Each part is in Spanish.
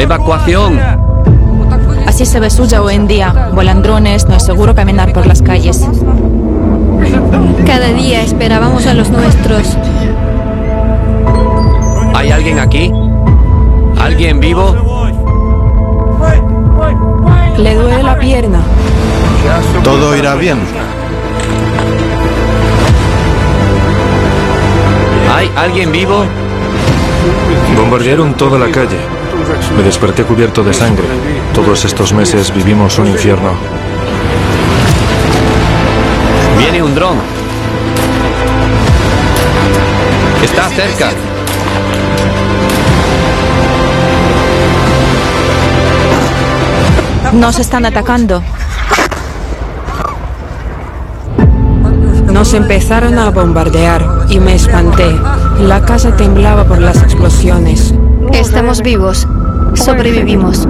¡Evacuación! Así se ve Suya hoy en día. Vuelan drones, no es seguro caminar por las calles. Cada día esperábamos a los nuestros. ¿Hay alguien aquí? ¿Alguien vivo? Le duele la pierna. Todo irá bien. ¿Hay alguien vivo? Bombardearon toda la calle. Me desperté cubierto de sangre. Todos estos meses vivimos un infierno. Viene un dron. Está cerca. Nos están atacando. Nos empezaron a bombardear y me espanté. La casa temblaba por las explosiones. Estamos vivos. Sobrevivimos.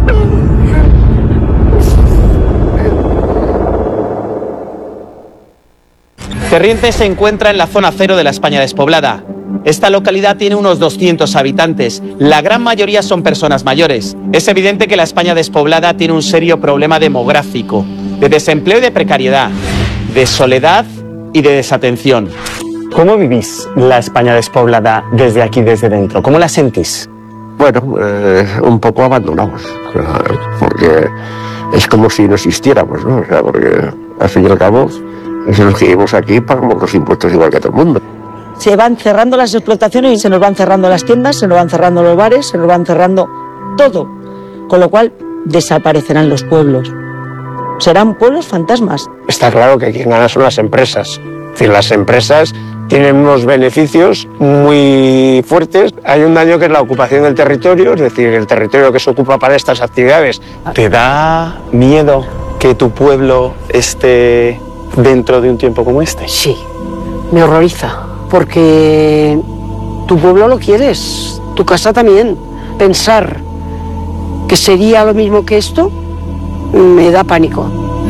Cerrientes se encuentra en la zona cero de la España despoblada. Esta localidad tiene unos 200 habitantes. La gran mayoría son personas mayores. Es evidente que la España despoblada tiene un serio problema demográfico, de desempleo y de precariedad, de soledad y de desatención. ¿Cómo vivís la España despoblada desde aquí, desde dentro? ¿Cómo la sentís? Bueno, un poco abandonados, porque es como si no existiéramos, ¿no? O sea, porque al fin y al cabo, los que vivimos aquí pagamos los impuestos igual que todo el mundo. Se van cerrando las explotaciones y se nos van cerrando las tiendas, se nos van cerrando los bares, se nos van cerrando todo. Con lo cual desaparecerán los pueblos. Serán pueblos fantasmas. Está claro que quien gana son las empresas. Es decir, las empresas tienen unos beneficios muy fuertes. Hay un daño que es la ocupación del territorio, es decir, el territorio que se ocupa para estas actividades. ¿Te da miedo que tu pueblo esté dentro de un tiempo como este? Sí, me horroriza. Porque tu pueblo lo quieres, tu casa también. Pensar que sería lo mismo que esto me da pánico.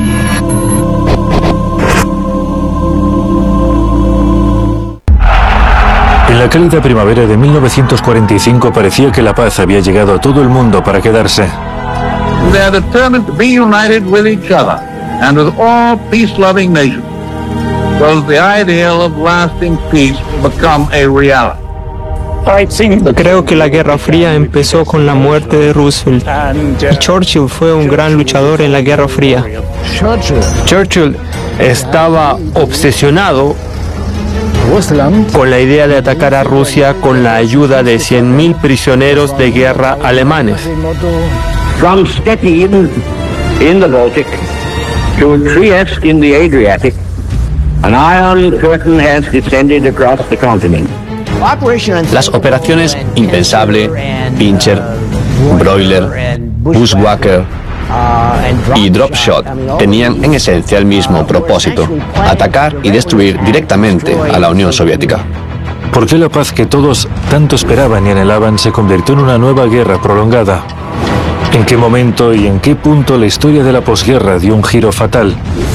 En la cálida primavera de 1945 parecía que la paz había llegado a todo el mundo para quedarse. They are determined to be united with each other and with all peace-loving nations. Because the ideal of lasting peace will become a reality. Creo que la Guerra Fría empezó con la muerte de Roosevelt. Y Churchill fue un gran luchador en la Guerra Fría. Churchill estaba obsesionado con la idea de atacar a Rusia con la ayuda de 100.000 prisioneros de guerra alemanes. From Stettin in the Baltic to Trieste in the Adriatic, an iron curtain has descended across the continent. Las operaciones Impensable, Pincher, Broiler, Bushwhacker y Dropshot tenían en esencia el mismo propósito: atacar y destruir directamente a la Unión Soviética. ¿Por qué la paz que todos tanto esperaban y anhelaban se convirtió en una nueva guerra prolongada? ¿En qué momento y en qué punto la historia de la posguerra dio un giro fatal?